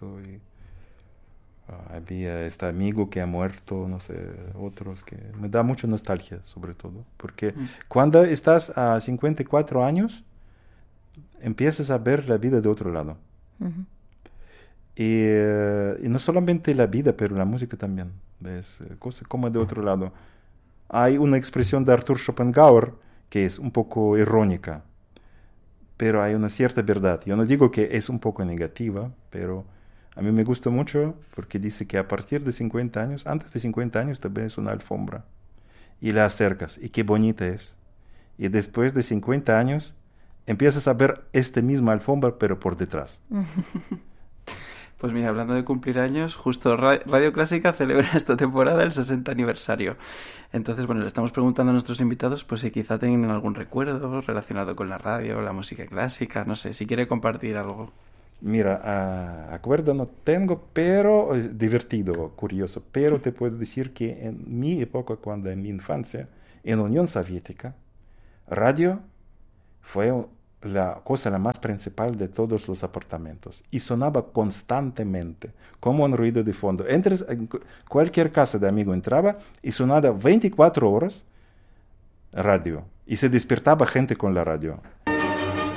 esto. Y, había este amigo que ha muerto, no sé, otros que... Me da mucha nostalgia, sobre todo. Porque cuando estás a 54 años, empiezas a ver la vida de otro lado. Ujú. Y no solamente la vida, pero la música también. ¿Ves? Cosas como de otro lado. Hay una expresión de Arthur Schopenhauer que es un poco irónica, pero hay una cierta verdad. Yo no digo que es un poco negativa, pero a mí me gusta mucho porque dice que a partir de 50 años, antes de 50 años también es una alfombra y la acercas y qué bonita es. Y después de 50 años empiezas a ver esta misma alfombra pero por detrás. Pues mira, hablando de cumplir años, justo Radio Clásica celebra esta temporada el 60 aniversario. Entonces, bueno, le estamos preguntando a nuestros invitados pues si quizá tienen algún recuerdo relacionado con la radio, la música clásica, no sé, si quiere compartir algo. Mira, acuerdo no tengo, pero divertido, curioso, pero te puedo decir que en mi época, cuando en mi infancia, en Unión Soviética, radio fue la cosa la más principal de todos los apartamentos y sonaba constantemente, como un ruido de fondo. Entres en cualquier casa de amigo entraba y sonaba 24 horas radio y se despertaba gente con la radio.